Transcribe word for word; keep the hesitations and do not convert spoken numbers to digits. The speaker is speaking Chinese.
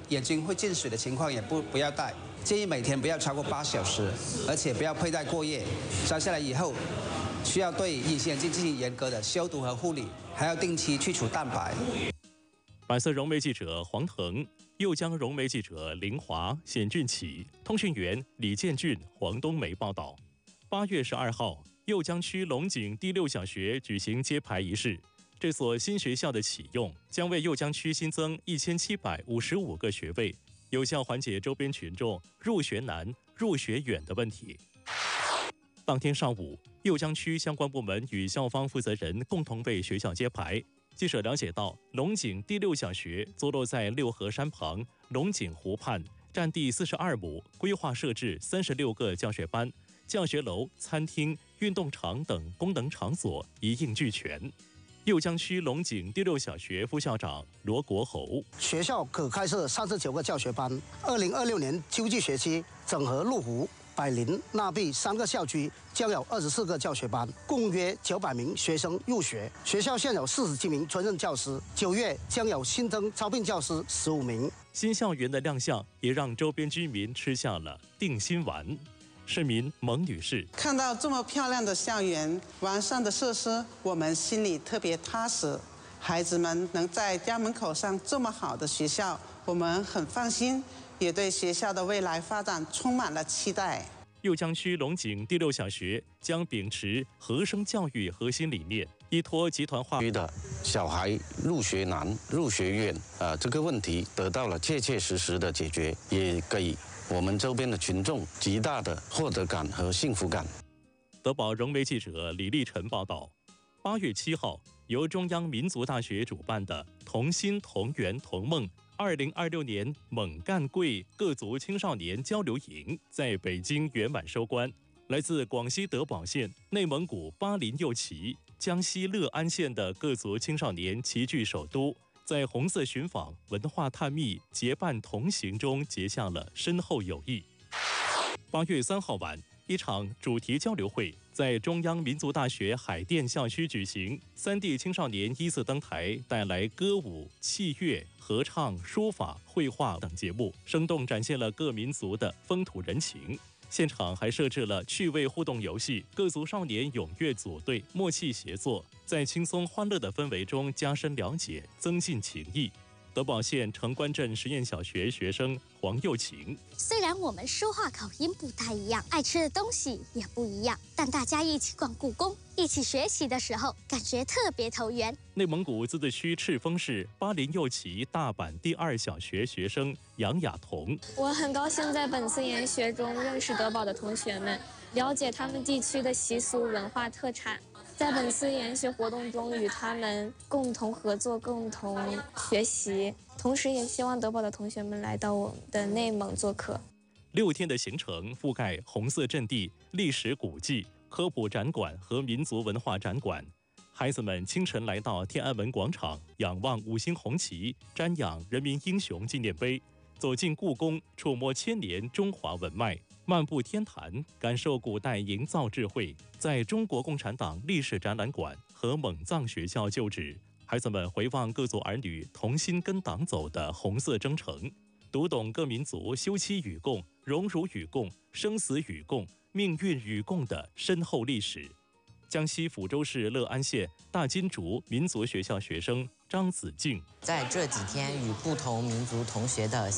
眼睛会进水的情况也不不要戴。建议每天不要超过八小时，而且不要佩戴过夜。摘下来以后，需要对隐形眼镜进行严格的消毒和护理，还要定期去除蛋白。 百色融媒记者黄腾、右江融媒记者林华、冼俊启、通讯员李建俊、黄冬梅报道。八月十二号，右江区龙井第六小学举行揭牌仪式。这所新学校的启用，将为右江区新增一千七百五十五个学位，有效缓解周边群众入学难、入学远的问题。当天上午，右江区相关部门与校方负责人共同为学校揭牌。记者了解到，龙井第六小学坐落在六合山旁龙井湖畔，占地四十二亩，规划设置三十六个教学班、教学楼、餐厅、运动场等功能场所一应俱全。右江区龙井第六小学副校长罗国侯： 学校可开设三十九个教学班。二零二六年秋季学期，整合麓湖、百灵、纳碧三个校区将有二十四个教学班，共约九百名学生入学。学校现有四十七名专任教师，九月将有新增招聘教师十五名。 新校园的亮相也让周边居民吃下了定心丸。市民蒙女士： 看到这么漂亮的校园、完善的设施，我们心里特别踏实。孩子们能在家门口上这么好的学校，我们很放心，也对学校的未来发展充满了期待。 右江区龙井第六小学将秉持和声教育核心理念，依托集团化区的小孩入学难、入学远啊、呃、这个问题得到了切切实实的解决，也给我们周边的群众极大的获得感和幸福感。 德保融媒记者李立晨报道。八月七号，由中央民族大学主办的同心同源同梦二零二六年猛干贵各族青少年交流营在北京圆满收官。来自广西德保县、内蒙古巴林右旗、江西乐安县的各族青少年齐聚首都，在红色寻访、文化探秘、结伴同行中结下了深厚友谊。八月三号晚，一场主题交流会在中央民族大学海淀校区举行，三地青少年依次登台，带来歌舞、器乐、合唱、书法、绘画等节目，生动展现了各民族的风土人情。现场还设置了趣味互动游戏，各族少年踊跃组队，默契协作，在轻松欢乐的氛围中加深了解，增进情谊。德保县城关镇实验小学学生黄又晴： 虽然我们说话口音不太一样，爱吃的东西也不一样，但大家一起逛故宫，一起学习的时候，感觉特别投缘。 内蒙古自治区赤峰市巴林右旗大阪第二小学学生杨雅彤： 我很高兴在本次研学中认识德保的同学们，了解他们地区的习俗文化特产。在本次研学活动中，与他们共同合作、共同学习，同时也希望德保的同学们来到我们的内蒙做客。 六天的行程覆盖红色阵地、历史古迹、科普展馆和民族文化展馆。孩子们清晨来到天安门广场，仰望五星红旗，瞻仰人民英雄纪念碑，走进故宫，触摸千年中华文脉，漫步天坛，感受古代营造智慧。在中国共产党历史展览馆和蒙藏学校就职，孩子们回望各族儿女同心跟党走的红色征程，读懂各民族休戚与共、荣辱与共、生死与共、命运与共的深厚历史。江西抚州市乐安县大金竹民族学校学生张子静： 在这几天与不同民族同学的